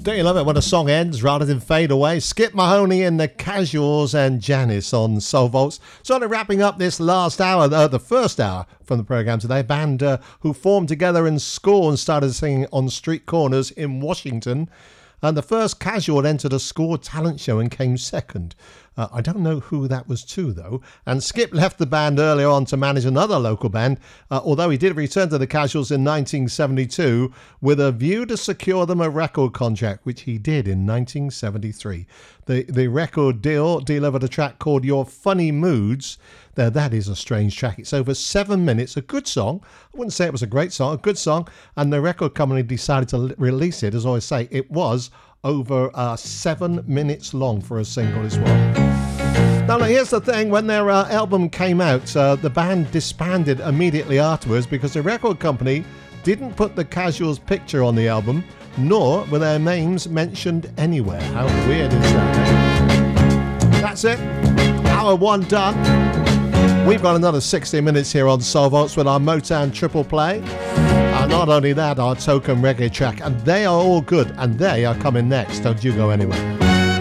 Don't you love it when a song ends rather than fade away? Skip Mahoney and the Casuals and Janice on Soul Vaults. Sort of wrapping up this last hour, the first hour from the programme today. A band who formed together in school and started singing on street corners in Washington. And the first Casual entered a school talent show and came second. I don't know who that was to, though. And Skip left the band earlier on to manage another local band, although he did return to the Casuals in 1972 with a view to secure them a record contract, which he did in 1973. The record deal delivered a track called Your Funny Moods. Now, that is a strange track. It's over 7 minutes, a good song. I wouldn't say it was a great song, a good song. And the record company decided to release it. As I always say, it was over 7 minutes long for a single as well. Now, here's the thing. When their album came out, the band disbanded immediately afterwards because the record company didn't put the Casuals picture on the album, nor were their names mentioned anywhere. How weird is that? That's it. Hour one done. We've got another 60 minutes here on Soul Vaults with our Motown Triple Play. And not only that, our token reggae track. And they are all good. And they are coming next. Don't you go anywhere.